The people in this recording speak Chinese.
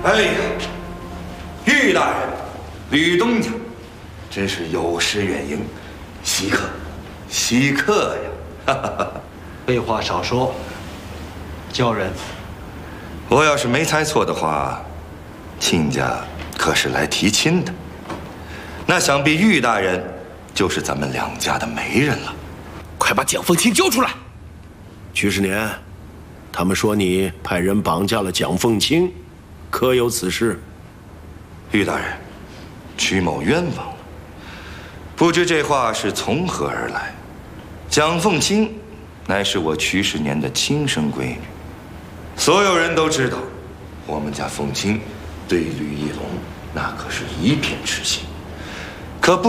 哎呀，玉大人，吕东家，真是有失远迎，稀客，稀客呀！哈哈哈。 废话少说，叫人。 我要是没猜错的话，亲家可是来提亲的。那想必玉大人就是咱们两家的媒人了。 快把蒋凤卿交出来！ 曲世年，他们说你派人绑架了蒋凤卿，可有此事？ 玉大人，曲某冤枉了。不知这话是从何而来？蒋凤卿乃是我曲世年的亲生闺女，所有人都知道，我们家凤卿对吕义龙那可是一片痴心。